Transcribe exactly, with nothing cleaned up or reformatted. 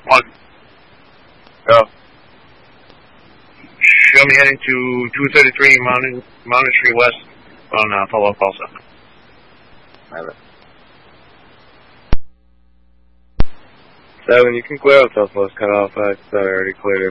One. Go. Show me heading to two thirty-three Mountain, Mountain Street West on uh, follow-up call seven. Have it. Seven, you can clear up Southwest Cutoff. I thought I already cleared it.